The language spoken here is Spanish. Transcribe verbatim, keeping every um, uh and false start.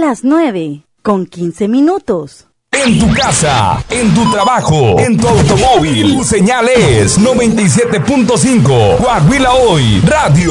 las nueve, con quince minutos. En tu casa, en tu trabajo, en tu automóvil, tu señal es noventa y siete punto cinco. Coahuila Hoy, Radio.